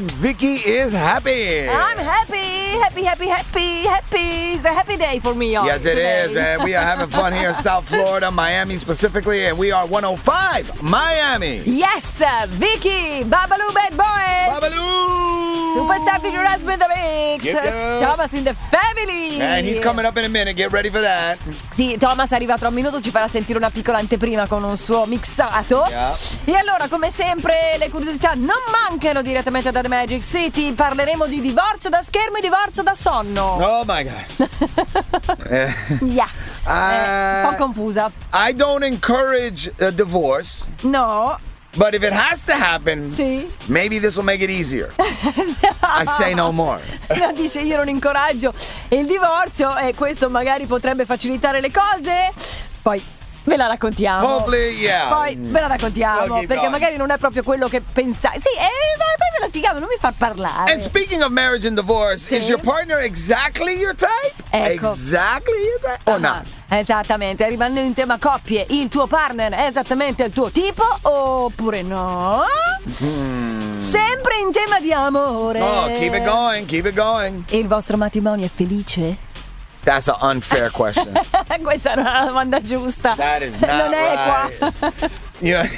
Vicky is happy. I'm happy. It's a happy day for me. Yes, it is. And we are having fun here in South Florida, Miami specifically, and we are 105 Miami. Yes, Vicky, Babalu Bad Boys. Babalu! Superstar DJ Husband the Mix. Yep. Thomas in the family. And he's coming up in a minute. Get ready for that. Sì, Thomas arriva tra un minuto, ci farà sentire una piccola anteprima con un suo mixato. Yeah. E allora, come sempre, le curiosità non mancano direttamente da The Magic City. Parleremo di divorzio da schermo e divorzio da sonno. Oh my God. Yeah. Un po' confusa. I don't encourage a divorce. No. But if it has to happen, Sì. maybe this will make it easier. I say no more. No, dice io non incoraggio il divorzio e questo magari potrebbe facilitare le cose. Poi ve la raccontiamo. Hopefully, yeah. Poi ve la raccontiamo Okay, perché dai. magari non è proprio quello che pensai. Sì, poi ve la spieghiamo, non mi far parlare. And speaking of marriage and divorce, Sì. is your partner exactly your type? Ecco. Exactly your type? Or Ah, not? esattamente, rimanendo in tema coppie, il tuo partner è esattamente il tuo tipo oppure no? Sempre in tema di amore. Oh, keep it going, keep it going. Il vostro matrimonio è felice? That's an unfair question. Questa è una domanda giusta. That is not non è right. qua. You know,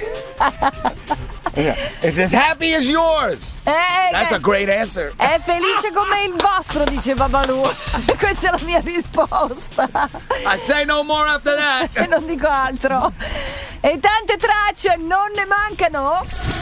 it's as happy as yours. That's a great answer. È felice come il vostro, dice Babalu. Questa è la mia risposta. I say no more after that. E non dico altro. E tante tracce non ne mancano.